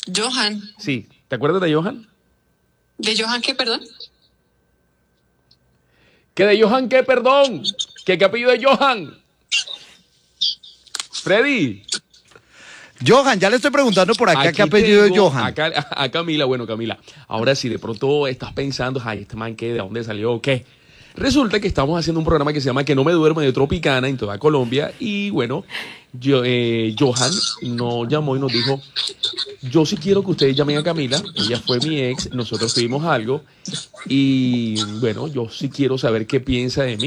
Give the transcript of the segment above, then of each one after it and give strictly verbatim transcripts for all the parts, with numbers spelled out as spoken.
Johan. Sí, ¿te acuerdas de Johan? ¿De Johan qué, perdón? ¿Qué de Johan qué, perdón? ¿Qué, qué apellido de Johan? Freddy. Johan, ya le estoy preguntando por acá Aquí qué apellido de tengo Johan. A, a, a Camila, bueno, Camila, ahora sí, de pronto estás pensando, ay, este man, ¿qué? ¿De dónde salió? ¿Qué? Resulta que estamos haciendo un programa que se llama Que no me duermo de Tropicana en toda Colombia y bueno, yo, eh, Johan nos llamó y nos dijo, yo sí quiero que ustedes llamen a Camila, ella fue mi ex, nosotros tuvimos algo y bueno, yo sí quiero saber qué piensa de mí.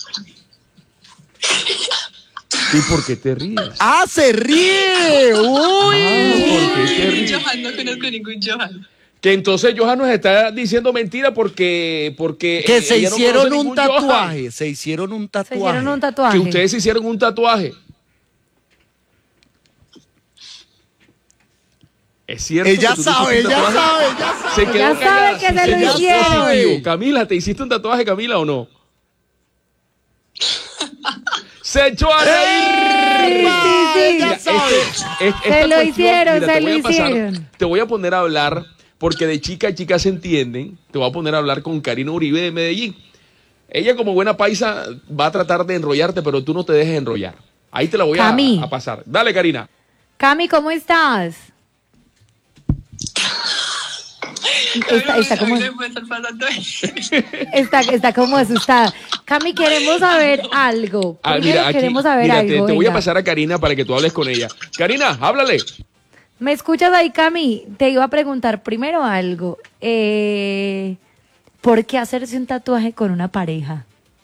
¿Y por qué te ríes? ¡Ah, se ríe! ¡Uy! Ah, ¿por qué te ríes? Johan, no conozco ningún Johan. Que entonces Johan nos está diciendo mentira porque... porque Que eh, se ella no hicieron conoce un ningún tatuaje, Johan. se hicieron un Se tatuaje. hicieron un tatuaje. Que ustedes se hicieron un tatuaje. Es cierto. Ella que tú te sabe, hiciste un ella tatuaje. sabe, ella sabe. Se quedó Ya sabe callada, que sí, se lo señor. hicieron. Positivo. Camila, ¿te hiciste un tatuaje, Camila, o no? Se echó a reír. Sí, sí, sí. Ella Mira, sabe. este- es- Se esta lo cuestión, hicieron, mira, se te lo voy a pasar- hicieron. Te voy a poner a hablar, porque de chica a chica se entienden. Te voy a poner a hablar con Karina Uribe de Medellín. Ella, como buena paisa, va a tratar de enrollarte, pero tú no te dejes enrollar. Ahí te la voy a, Cami. a pasar. Dale, Karina. Cami, ¿cómo estás? Está, está como, A mí me puede estar pasando eso. está, está como asustada. Cami, queremos saber algo. Ah, Primero mira, aquí, queremos saber mira, algo. te, te voy a venga. pasar a Karina para que tú hables con ella. Karina, háblale. ¿Me escuchas ahí, Cami? Te iba a preguntar primero algo. Eh, ¿Por qué hacerse un tatuaje con una pareja?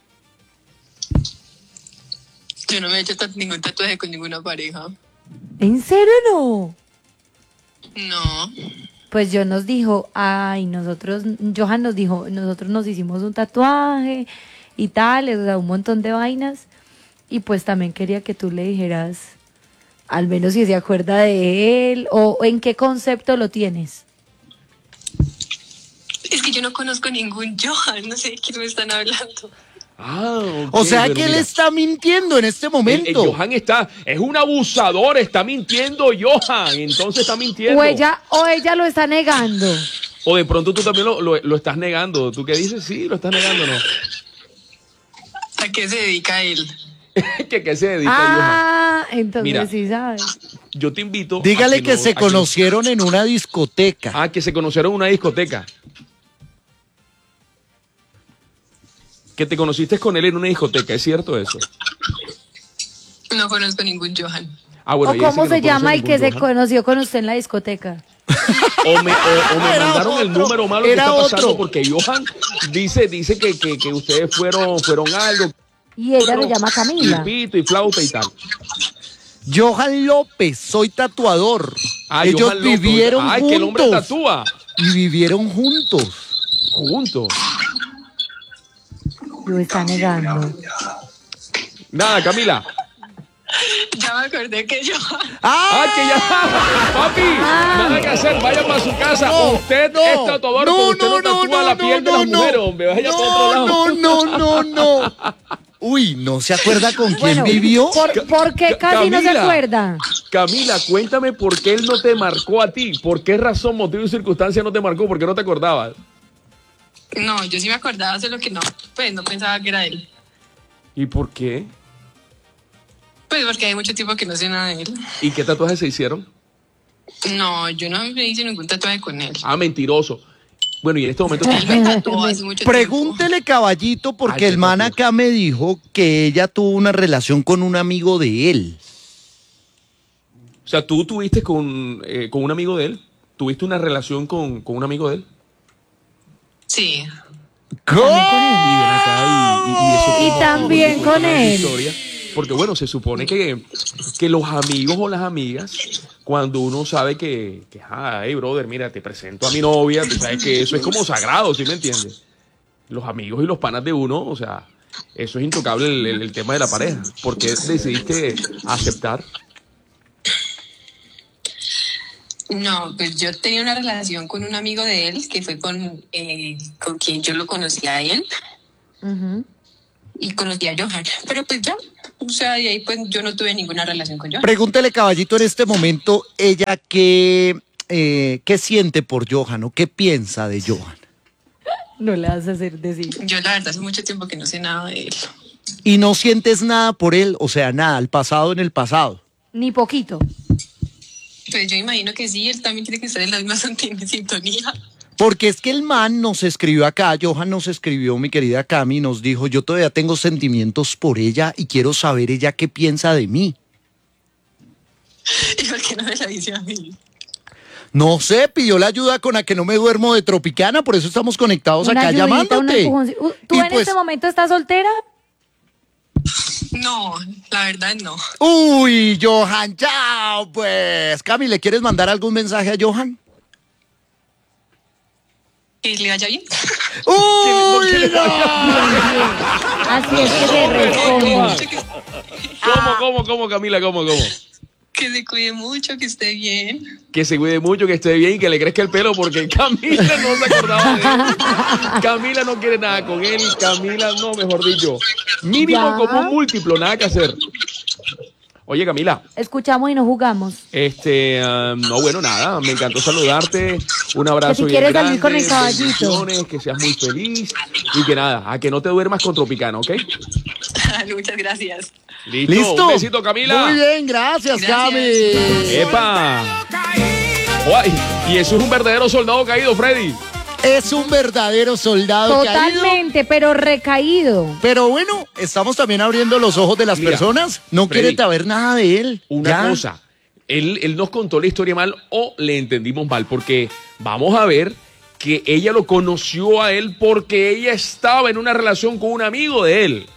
Yo no me he hecho ta- ningún tatuaje con ninguna pareja. ¿En serio no? No. Pues yo nos dijo, ay, nosotros, Johan nos dijo, nosotros nos hicimos un tatuaje y tal, o sea, un montón de vainas. Y pues también quería que tú le dijeras, al menos si se acuerda de él, o, o en qué concepto lo tienes. Es que yo no conozco ningún Johan, no sé de quién me están hablando. Ah, ok, O sea bueno, que él mira. está mintiendo en este El- el momento. Johan está, es un abusador, está mintiendo Johan, entonces está mintiendo. O ella, o ella lo está negando. O de pronto tú también lo, lo, lo estás negando. ¿Tú qué dices? Sí, lo estás negando, ¿no? ¿A qué se dedica él? ¿Qué, qué se dedica Ah, entonces Mira. sí sabes. Johan? Yo te invito. a Dígale que no- se a no- conocieron en una discoteca. Ah, que se conocieron en una discoteca. Que te conociste con él en una discoteca, ¿es cierto eso? No conozco ningún Johan. Ah, bueno, ¿O ella dice cómo que no se llama conoce el que ningún se Johan. conoció con usted en la discoteca? O me, o- o me Era mandaron el otro, número malo que era está pasando otro. porque Johan dice, dice que, que, que ustedes fueron, fueron algo. Y ella lo llama Camila. Y pito y flauta y tal. Johan López, soy tatuador. Ah, Ellos Johan López. vivieron Ay, que el hombre juntos. tatúa. Y vivieron juntos. Juntos. Lo está negando. Nada, Camila. Ya me acordé que Johan. Ah, que ya. Papi, nada que hacer. Vaya para su casa. No, usted no, es tatuador, pero usted no, tatúa la piel de las no, mujeres, hombre. Vaya no, para otro lado. no, no, no, no. Uy, ¿no se acuerda con quién Bueno, vivió? ¿por, por qué Ca- casi no se Camila. acuerda? Camila, cuéntame por qué él no te marcó a ti. ¿Por qué razón, motivo y circunstancia no te marcó? ¿Por qué no te acordabas? No, yo sí me acordaba, solo que no. Pues no pensaba que era él. ¿Y por qué? Pues porque hay mucho tiempo que no sé nada de él. ¿Y qué tatuajes se hicieron? No, yo no me hice ningún tatuaje con él. Ah, mentiroso. Bueno, y en este momento... Él me tatuó hace mucho tiempo. Pregúntele, caballito, porque Ay, el qué man tatuaje. acá me dijo que ella tuvo una relación con un amigo de él. O sea, ¿tú tuviste con, eh, con un amigo de él? ¿Tuviste una relación con, con un amigo de él? Sí. Y ven acá y, y- y eso... Y también porque con cuéntame él. esa historia. Porque bueno, se supone que, que los amigos o las amigas, cuando uno sabe que, que ah, hey, brother, mira, te presento a mi novia, tú sabes que eso es como sagrado, ¿sí me entiendes? Los amigos y los panas de uno, o sea, eso es intocable el, el- el tema de la pareja. ¿Por qué decidiste aceptar? No, pues yo tenía una relación con un amigo de él, que fue con, eh, con quien yo lo conocí a él. Ujú. Y conocí a Johan. Pero pues ya, o sea, de ahí pues yo no tuve ninguna relación con Johan. Pregúntele, caballito, en este momento, ella qué, eh, ¿qué siente por Johan o qué piensa de Johan? No le vas a hacer decir. Yo la verdad hace mucho tiempo que no sé nada de él. Y no sientes nada por él, o sea, nada, el pasado en el pasado. Ni poquito. Pues yo imagino que sí, él también tiene que estar en la misma sintonía. Porque es que el man nos escribió acá, Johan nos escribió, mi querida Cami, nos dijo, yo todavía tengo sentimientos por ella y quiero saber ella qué piensa de mí. ¿Y por qué no me la dice a mí? No sé, pidió la ayuda con la que no me duermo de Tropicana, por eso estamos conectados Una acá ayudita, un llamándote. empujoncito. Uh, ¿Tú Y en pues- este momento estás soltera? No, la verdad no. Uy, Johan, chao, pues. Cami, ¿le quieres mandar algún mensaje a Johan? ¿Que le vaya bien? ¡Uy, no! Así es que se responde. ¿Cómo, cómo, cómo, Camila? ¿Cómo, cómo? Que se cuide mucho, que esté bien. Que se cuide mucho, que esté bien y que le crezca el pelo porque Camila no se acordaba de él. Camila no quiere nada con él. Camila, no, mejor dicho. Mínimo Ya. como un múltiplo, nada que hacer. Oye, Camila, Escuchamos y no jugamos. este, ah, no, bueno, nada, me encantó saludarte. Un abrazo Que si bien quieres grande, salir con el caballito. bendiciones, que seas muy feliz y que nada, a que no te duermas con Tropicana, ¿ok? Muchas gracias. Listo. ¿Listo? Un besito, Camila. Muy bien, gracias, Gracias. Cami. ¡Epa! Guay, y eso es un verdadero soldado caído, Freddy. Es un verdadero soldado caído. Totalmente, pero recaído. Pero bueno, estamos también abriendo los ojos de las Mira, personas. No Freddy, quiere saber nada de él. Una Ya. cosa, él, él nos contó la historia mal o le entendimos mal, porque vamos a ver que ella lo conoció a él porque ella estaba en una relación con un amigo de él.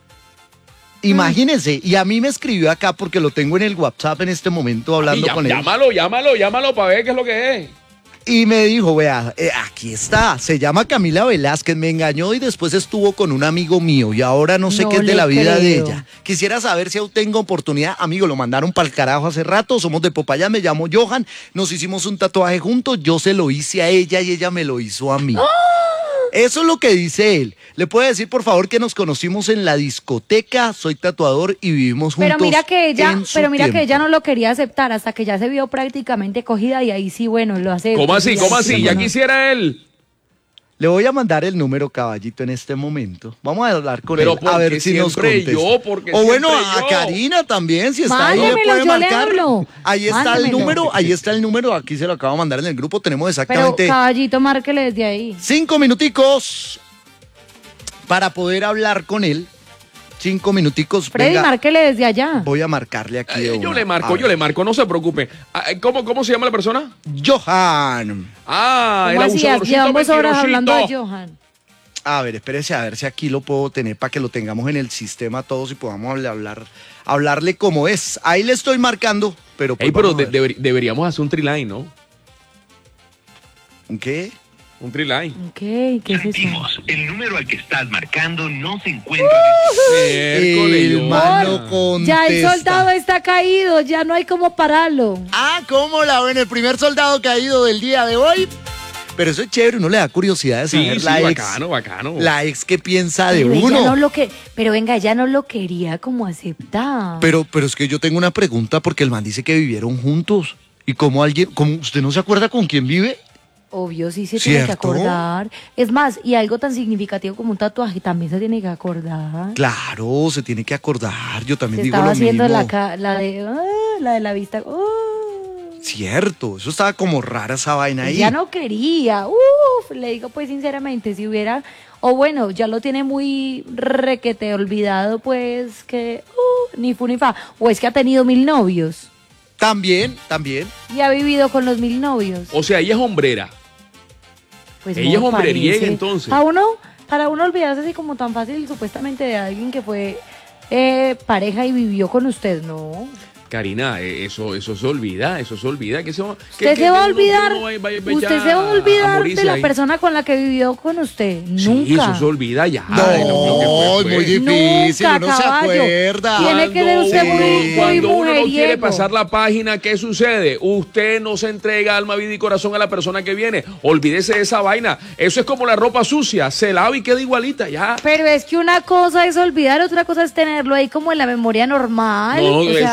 Imagínense, y a mí me escribió acá porque lo tengo en el WhatsApp en este momento hablando Y ya- con él. llámalo, llámalo, llámalo para ver qué es lo que es. Y me dijo, vea, eh, aquí está, se llama Camila Velázquez, me engañó y después estuvo con un amigo mío y ahora no sé No qué es de le la vida de creo. ella. Quisiera saber si aún tengo oportunidad. Amigo, lo mandaron para el carajo hace rato, somos de Popayán, me llamo Johan, nos hicimos un tatuaje juntos, yo se lo hice a ella y ella me lo hizo a mí. Eso es lo que dice él. ¿Le puede decir, por favor, que nos conocimos en la discoteca? Soy tatuador y vivimos juntos. Pero mira que ella, en su pero mira que tiempo. ella no lo quería aceptar hasta que ya se vio prácticamente cogida y ahí sí, bueno, lo hace. ¿Cómo así? ¿Cómo así? Ya no. quisiera él. Le voy a mandar el número, caballito, en este momento. Vamos a hablar con Pero él a ver porque si nos siempre contesta. yo, porque o bueno, siempre a yo. Karina también, si está ahí, le Mándemelo, puede yo le marcar. hablo. Ahí está el Mándemelo. número, ahí está el número, aquí se lo acabo de mandar en el grupo. Tenemos Pero exactamente caballito, márquele desde ahí. cinco minuticos para poder hablar con él. Cinco minuticos. Freddy, Venga, márquele desde allá. voy a marcarle aquí. de Eh, yo una. le marco, A yo ver. le marco, no se preocupe. Ah, ¿Cómo, cómo se llama la persona? Johan. Ah, el ¿Cómo así? abusadorcito Llevamos horas hablando de mentirosito. Johan. A ver, espérese a ver si aquí lo puedo tener para que lo tengamos en el sistema todos y podamos hablar, hablar hablarle como es. Ahí le estoy marcando, pero pues Ey, pero vamos a de- ver. deber- deberíamos hacer un triline, ¿no? ¿Qué? Un triline. Ok, ¿qué es eso? Sentimos, el número al que estás marcando no se encuentra. Miércoles, El yo. man no Ah. contesta. Ya el soldado está caído, ya no hay cómo pararlo. Ah, ¿cómo la ven? El primer soldado caído del día de hoy. Pero eso es chévere, uno le da curiosidad de Sí, saber sí, la ex. bacano, bacano. La ex que piensa de Pero ella uno. no lo que, pero venga, ella no lo quería como aceptar. Pero, pero es que yo tengo una pregunta porque el man dice que vivieron juntos. ¿Y cómo alguien, cómo, usted no se acuerda con quién vive? Obvio, sí se tiene que ¿Cierto? acordar. Es más, y algo tan significativo como un tatuaje también se tiene que acordar. Claro, se tiene que acordar. Yo también Se digo estaba lo haciendo mismo. la, ca- la de ah, la de la vista. ah. Cierto, eso estaba como rara esa vaina ahí. Ya no quería. Uf, le digo pues sinceramente, si hubiera, o bueno, ya lo tiene muy requete olvidado, pues que uh, ni fu ni fa. O es que ha tenido mil novios También, también. y ha vivido con los mil novios. O sea, ella es hombrera. Pues Ella es no hombreriega, parece. entonces. A uno, para uno olvidarse así como tan fácil supuestamente de alguien que fue eh, pareja y vivió con usted, no. Karina, eh, eso, eso se olvida, eso se olvida. Que se, va- que- Usted que se va a uno- olvidar, uno va- va- va usted ya se va a olvidar morirse de la ahí. persona con la que vivió con usted. Sí, Nunca. eso se olvida ya. No, de lo- lo que fue, fue. muy difícil, Nunca, uno se caballo. acuerda. Tiene que ser usted muy, muy cuando uno no quiere mujeriego. pasar la página, ¿qué sucede? Usted no se entrega alma, vida y corazón a la persona que viene. Olvídese de esa vaina. Eso es como la ropa sucia. Se lava y queda igualita ya. Pero es que una cosa es olvidar, otra cosa es tenerlo ahí como en la memoria normal. No, o eso sea, no es grabado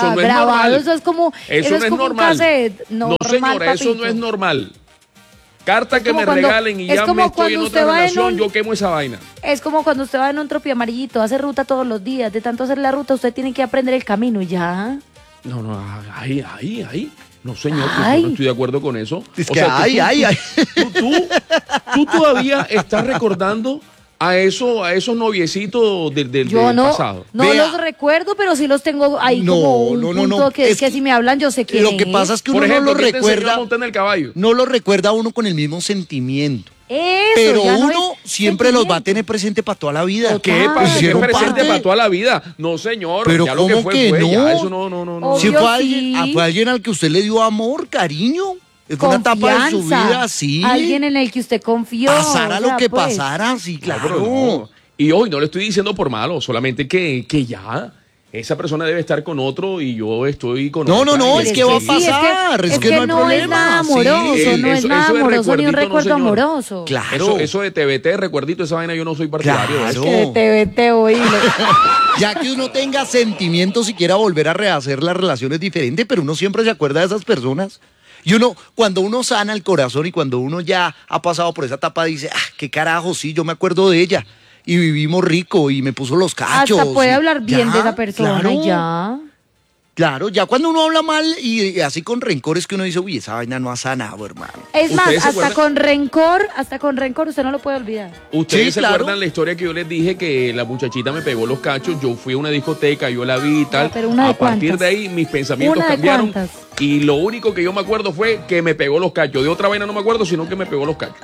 grabado, normal. eso es como, Eso eso no es es como normal. un cassette. No, Normal, señora, eso no papito. es normal. Carta que como me cuando- regalen y es ya como me estoy cuando en usted otra va en relación, un- yo quemo esa vaina. Es como cuando usted va en un tropi amarillito, hace ruta todos los días. De tanto hacer la ruta, usted tiene que aprender el camino y ya. No, no, ahí, ahí, ahí. No, señor, que Ay. yo no estoy de acuerdo con eso. Es O que sea, ay, tú, ay, ay. Tú, tú, tú todavía estás recordando a, eso, a esos noviecitos del, del, Yo del no, pasado. no Vea. los recuerdo, pero sí los tengo ahí No, como un no, no, punto no. que, Es que que si me hablan yo sé quién Lo que pasa es que uno Por ejemplo, no lo ¿quién te enseñó a recuerda, montar en el caballo? no lo recuerda uno con el mismo sentimiento. Eso, Pero ya no uno es siempre los va a sentimiento. tener presente para toda la vida. ¿Qué Total. pasa? ¿Qué Hicieron presente parte- para toda la vida? No, señor. Pero ya lo que ¿cómo fue que fue. no? Ya, eso no, no, no, no. Obvio. Si fue sí. alguien, ah, fue alguien al que usted le dio amor, cariño. Fue una etapa de su Confianza. vida, sí. Alguien en el que usted confió. Pasara o lo sea, que pues. pasara, sí, No, claro. pero no. Y hoy no le estoy diciendo por malo, solamente que, que ya esa persona debe estar con otro y yo estoy con No, otra. no, no, Y es es que va a sí, es que- pasar, es es que no hay no es problema, nada sí. amoroso, Eh, no es eso- nada eso de amoroso ni un recuerdito, no, recuerdo señor. amoroso. Claro. Eso, eso de T V T, recuerdito, esa vaina yo no soy partidario. de eso. Claro. Que te vete, oílo. Ya que uno tenga sentimientos y quiera volver a rehacer las relaciones diferentes, pero uno siempre se acuerda de esas personas. Y uno, cuando uno sana el corazón y cuando uno ya ha pasado por esa etapa, dice, ah, qué carajo, sí, yo me acuerdo de ella. Y vivimos rico y me puso los cachos. Hasta puede y- hablar bien Ya, de esa persona claro, y ya. Claro, ya cuando uno habla mal y, y así con rencores que uno dice, uy, esa vaina no ha sanado, hermano. Es más, ¿Ustedes se hasta acuerdan? con rencor, hasta con rencor usted no lo puede olvidar. ¿Ustedes Sí, se claro. acuerdan la historia que yo les dije que la muchachita me pegó los cachos? Yo fui a una discoteca, yo la vi y tal. No, pero una de a partir cuántas. de ahí mis pensamientos Una de cambiaron. cuántas. Y lo único que yo me acuerdo fue que me pegó los cachos. De otra vaina no me acuerdo, sino que me pegó los cachos.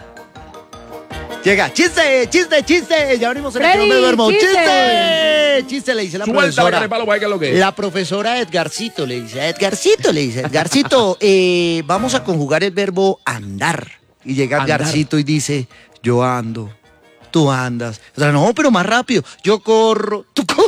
Llega, chiste, chiste, chiste. Ya abrimos el Freddy, que no me duermo. chiste. Chiste, chiste, le dice la Suelta la profesora. carepalo para que lo que es. La profesora Edgarcito le dice, a Edgarcito le dice, Edgarcito, eh, vamos a conjugar el verbo andar. Y llega Andar. Edgarcito y dice, yo ando, tú andas. O sea, no, pero más rápido. Yo corro, tú corres.